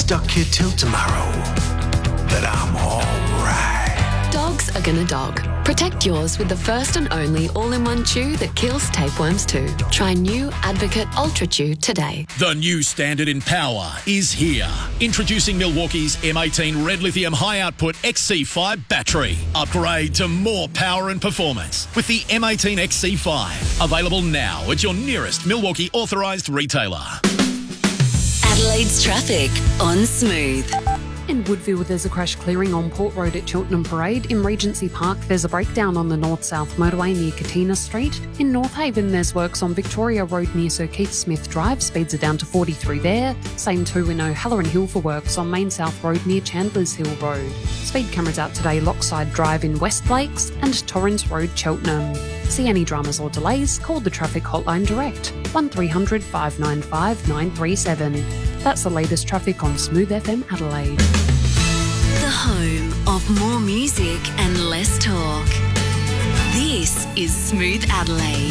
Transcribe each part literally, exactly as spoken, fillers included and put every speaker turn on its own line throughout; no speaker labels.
stuck here till tomorrow, that I'm alright.
Dogs are gonna dog. Protect yours with the first and only all-in-one chew that kills tapeworms too. Try new Advocate Ultra Chew today.
The new standard in power is here. Introducing Milwaukee's M eighteen Red Lithium High Output X C five battery. Upgrade to more power and performance with the M eighteen X C five. Available now at your nearest Milwaukee authorised retailer.
Adelaide's traffic on Smooth.
In Woodville, there's a crash clearing on Port Road at Cheltenham Parade. In Regency Park, there's a breakdown on the north-south motorway near Katina Street. In North Haven, there's works on Victoria Road near Sir Keith Smith Drive. Speeds are down to forty-three there. Same too in O'Halloran Hill for works on Main South Road near Chandler's Hill Road. Speed cameras out today, Lockside Drive in West Lakes and Torrens Road, Cheltenham. See any dramas or delays? Call the traffic hotline direct, one three hundred, five nine five, nine three seven. That's the latest traffic on Smooth F M Adelaide.
The home of more music and less talk. This is Smooth Adelaide.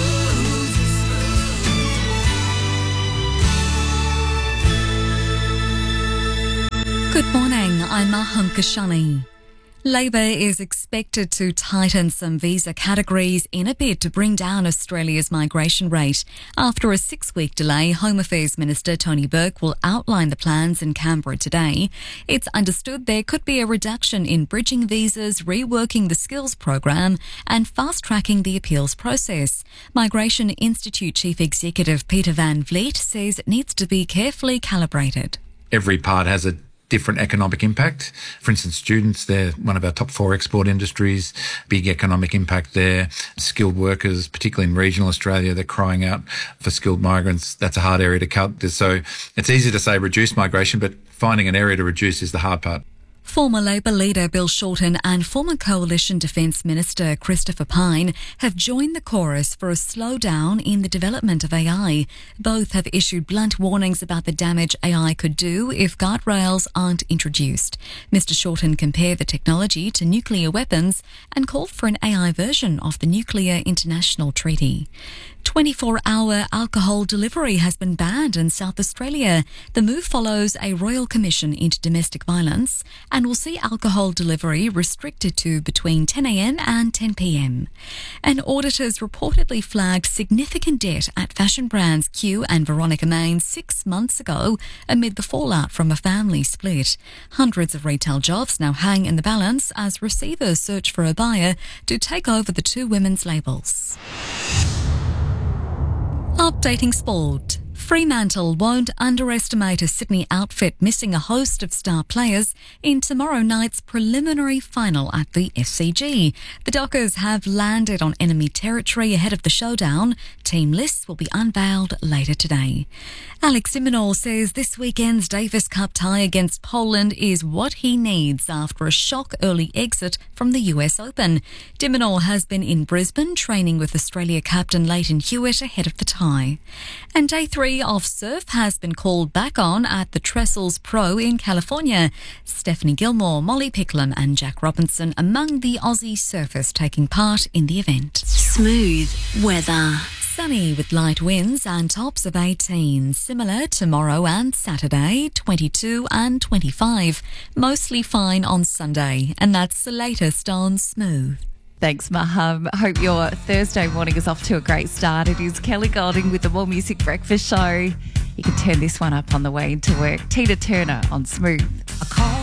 Good morning, I'm Maham Kashani. Labor is expected to tighten some visa categories in a bid to bring down Australia's migration rate. After a six-week delay, Home Affairs Minister Tony Burke will outline the plans in Canberra today. It's understood there could be a reduction in bridging visas, reworking the skills program and fast-tracking the appeals process. Migration Institute Chief Executive Peter Van Vliet says it needs to be carefully calibrated.
Every part has a different economic impact. For instance, students, they're one of our top four export industries, big economic impact there. Skilled workers, particularly in regional Australia, they're crying out for skilled migrants. That's a hard area to cut. So it's easy to say reduce migration, but finding an area to reduce is the hard part.
Former Labor leader Bill Shorten and former Coalition Defence Minister Christopher Pyne have joined the chorus for a slowdown in the development of A I. Both have issued blunt warnings about the damage A I could do if guardrails aren't introduced. Mister Shorten compared the technology to nuclear weapons and called for an A I version of the Nuclear International Treaty. twenty-four hour alcohol delivery has been banned in South Australia. The move follows a Royal Commission into Domestic Violence and will see alcohol delivery restricted to between ten a m and ten p m. And auditors reportedly flagged significant debt at fashion brands Q and Veronica Main six months ago amid the fallout from a family split. Hundreds of retail jobs now hang in the balance as receivers search for a buyer to take over the two women's labels. Updating sport. Fremantle won't underestimate a Sydney outfit missing a host of star players in tomorrow night's preliminary final at the S C G. The Dockers have landed on enemy territory ahead of the showdown. Team lists will be unveiled later today. Alex de Minaur says this weekend's Davis Cup tie against Poland is what he needs after a shock early exit from the U S Open. De Minaur has been in Brisbane training with Australia captain Leighton Hewitt ahead of the tie. And day three of surf has been called back on at the Trestles Pro in California. Stephanie Gilmore, Molly Picklum and Jack Robinson among the Aussie surfers taking part in the event.
Smooth weather.
Sunny with light winds and tops of eighteen. Similar tomorrow and Saturday, twenty-two and twenty-five. Mostly fine on Sunday. And that's the latest on Smooth.
Thanks, Maham. Hope your Thursday morning is off to a great start. It is Kelly Golding with the More Music Breakfast Show. You can turn this one up on the way into work. Tina Turner on Smooth.
I call